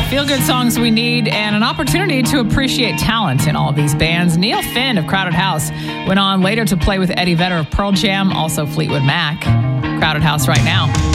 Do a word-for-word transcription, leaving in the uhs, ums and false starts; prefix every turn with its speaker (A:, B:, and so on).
A: Feel-good songs we need and an opportunity to appreciate talent in all of these bands. Neil Finn of Crowded House went on later to play with Eddie Vedder of Pearl Jam, also Fleetwood Mac. Crowded House right now.